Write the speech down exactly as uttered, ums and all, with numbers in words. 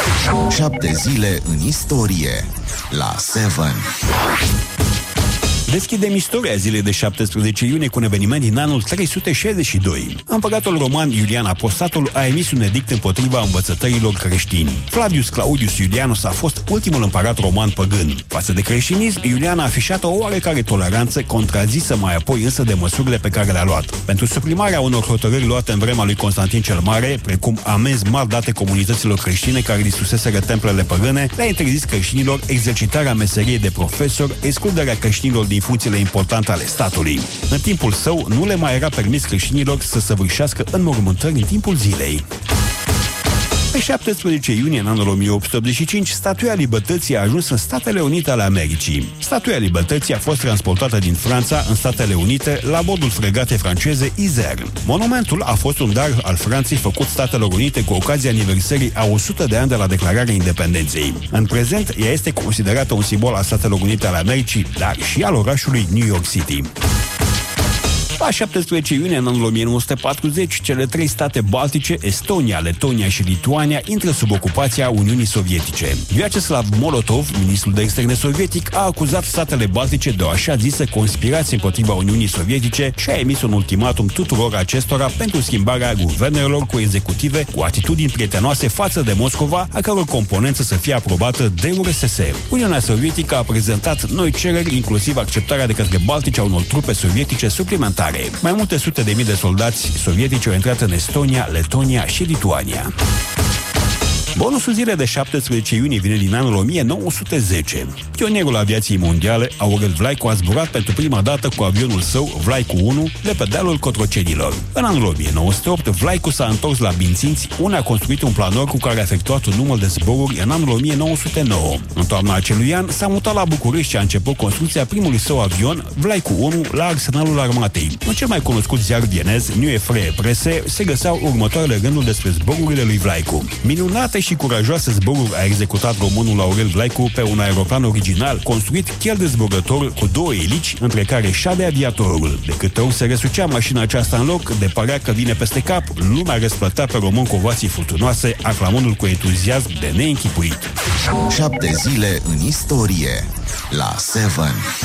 Șapte zile în istorie la Seven. Deschidem istoria zilei de șaptesprezece iunie cu un eveniment din anul trei sute șaizeci și doi. Împăratul roman Iulian Apostatul a emis un edict împotriva învățătorilor creștini. Flavius Claudius Iulianus a fost ultimul împărat roman păgân. Față de creștinism, Iulian a afișat o oarecare toleranță, contrazisă mai apoi însă de măsurile pe care le-a luat. Pentru suprimarea unor hotărâri luate în vremea lui Constantin cel Mare, precum amenzi mari date comunităților creștine care distruseseră templele păgâne, le-a interzis creștinilor exercitarea meseriei de profesor, excluderea creștinilor din funcțiile importante ale statului. În timpul său, nu le mai era permis creștinilor să săvârșească înmormântări în timpul zilei. Pe șaptesprezece iunie în anul o mie opt sute optzeci și cinci, Statuia Libertății a ajuns în Statele Unite ale Americii. Statuia Libertății a fost transportată din Franța în Statele Unite la bordul fregatei franceze Isère. Monumentul a fost un dar al Franței făcut Statelor Unite cu ocazia aniversării a o sută de ani de la declararea independenței. În prezent, ea este considerată un simbol al Statelor Unite ale Americii, dar și al orașului New York City. La șaptesprezece iunie în anul o mie nouă sute patruzeci, cele trei state baltice, Estonia, Letonia și Lituania, intră sub ocupația Uniunii Sovietice. Vyacheslav Molotov, ministrul de externe sovietic, a acuzat statele baltice de o așa zisă conspirație împotriva Uniunii Sovietice și a emis un ultimatum tuturor acestora pentru schimbarea guvernelor cu executive cu atitudini prietenoase față de Moscova, a căror componență să fie aprobată de U R S S. Uniunea Sovietică a prezentat noi cereri, inclusiv acceptarea de către baltici a unor trupe sovietice suplimentare. Mai multe sute de mii de soldați sovietici au intrat în Estonia, Letonia și Lituania. Bonusul zilei de șaptesprezece iunie vine din anul o mie nouă sute zece. Pionierul aviației mondiale, Aurel Vlaicu, a zburat pentru prima dată cu avionul său Vlaicu unu de pe dealul Cotrocenilor. În anul o mie nouă sute opt, Vlaicu s-a întors la Binținți, unde a construit un planor cu care a efectuat un număr de zboruri în anul o mie nouă sute nouă. În toamna acelui an, s-a mutat la București și a început construcția primului său avion, Vlaicu unu, la Arsenalul Armatei. În cel mai cunoscut ziar vienez, New Efree Presse, se găseau următoarele rânduri despre zborurile lui Vlaicu. Minunate și curajoase zboruri a executat românul Aurel Vlaicu pe un aeroplan original, construit chiar de zburător cu două elici, între care șade aviatorul. De câte ori se resucea mașina aceasta în loc, de părea că vine peste cap, lumea răsplătea pe român cu ovații furtunoase, aclamându-l cu entuziasm de neînchipuit. Șapte zile în istorie la Seven.